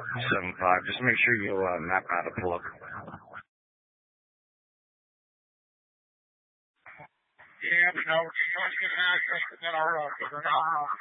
75. Just make sure you map out a plug. Yeah, but no, you guys get access to that